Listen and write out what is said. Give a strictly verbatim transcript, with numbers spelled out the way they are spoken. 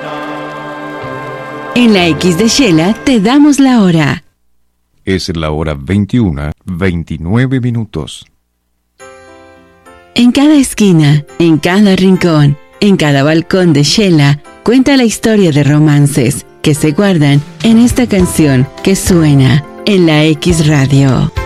En la X de Shela te damos la hora. Es la hora veintiuna, veintinueve minutos. En cada esquina, en cada rincón, en cada balcón de Shela, cuenta la historia de romances que se guardan en esta canción que suena en la X Radio.